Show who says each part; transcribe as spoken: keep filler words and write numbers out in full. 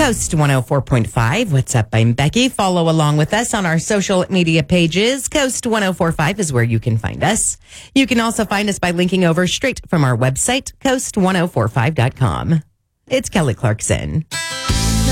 Speaker 1: Coast one oh four point five. What's up? I'm Becky. Follow along with us on our social media pages. Coast one oh four point five is where you can find us. You can also find us by linking over straight from our website, coast ten forty-five dot com. It's Kelly Clarkson.